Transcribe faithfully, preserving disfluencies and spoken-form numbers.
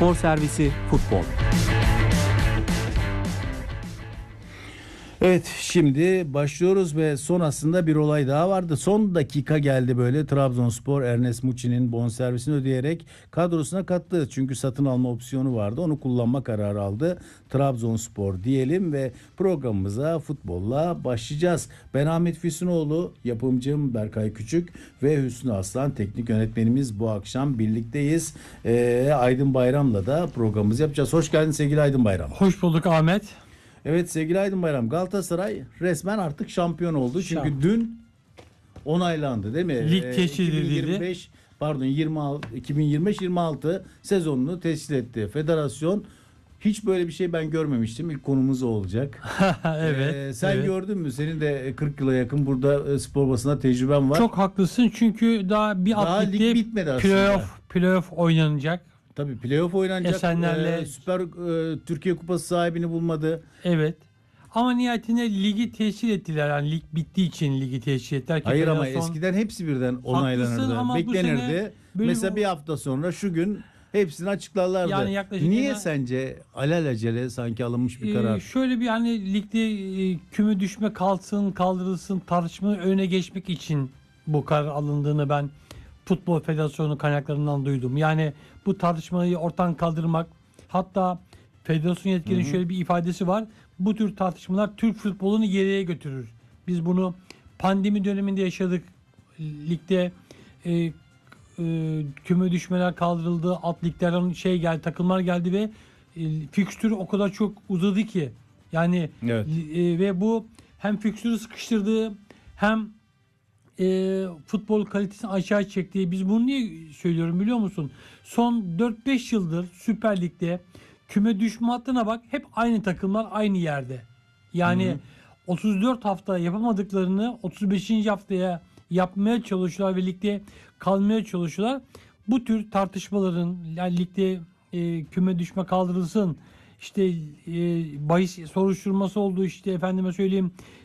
Spor Servisi Futbol. Evet, şimdi başlıyoruz ve son aslında bir olay daha vardı. Son dakika geldi böyle. Trabzonspor Ernest Muçi'nin bonservisini ödeyerek kadrosuna kattı. Çünkü satın alma opsiyonu vardı. Onu kullanma kararı aldı. Trabzonspor diyelim ve programımıza futbolla başlayacağız. Ben Ahmet Füsunoğlu, yapımcım Berkay Küçük ve Hüsnü Aslan teknik yönetmenimiz, bu akşam birlikteyiz. Ee, Aydın Bayram'la da programımızı yapacağız. Hoş geldin sevgili Aydın Bayram. Hoş bulduk Ahmet. Evet sevgili Aydın Bayram, Galatasaray resmen artık şampiyon oldu. Çünkü Şamp- dün onaylandı değil mi? Lig teşkil edildi. iki bin yirmi beş pardon yirmi altı, iki bin yirmi beş yirmi altı sezonunu tescil etti. Federasyon hiç böyle bir şey ben görmemiştim. İlk konumuz o olacak. Evet. Ee, sen evet. gördün mü? Senin de kırk yıla yakın burada spor basına tecrüben var. Çok haklısın çünkü daha bir Daha alt lig ligde bitmedi aslında. playoff, playoff oynanacak. Tabii playoff oynanacak. Esenler'le- Ee, Süper e, Türkiye Kupası sahibini bulmadı. Evet. Ama nihayetinde ligi teşkil ettiler. Yani lig bittiği için ligi teşkil ettiler. Ki Hayır ama federasyon- eskiden hepsi birden onaylanırdı. ama bu Beklenirdi. sene böyle Mesela bu- bir hafta sonra şu gün hepsini açıklarlardı. Yani yaklaşık Niye yine- sence alelacele sanki alınmış bir Ee, karar? şöyle bir hani ligde e, küme düşme kalsın kaldırılsın tartışmanın önüne geçmek için bu karar alındığını ben Futbol Federasyonu kaynaklarından duydum. Yani bu tartışmayı ortadan kaldırmak, hatta federasyon yetkilinin şöyle bir ifadesi var. Bu tür tartışmalar Türk futbolunu geriye götürür. Biz bunu pandemi döneminde yaşadık. Ligde e, e, küme düşmeler kaldırıldı. Alt liglerden şey geldi, takımlar geldi ve e, fikstür o kadar çok uzadı ki. Yani Evet. e, ve bu hem fikstürü sıkıştırdı hem e, futbol kalitesini aşağı çekti. Biz bunu niye söylüyorum biliyor musun? Son dört beş yıldır Süper Lig'de küme düşme hattına bak, hep aynı takımlar aynı yerde. Yani Hı hı. otuz dört hafta yapamadıklarını otuz beşinci haftaya yapmaya çalışıyorlar ve ligde kalmaya çalışıyorlar. Bu tür tartışmaların, yani ligde e, küme düşme kaldırılsın, işte e, bahis soruşturması oldu, işte efendime söyleyeyim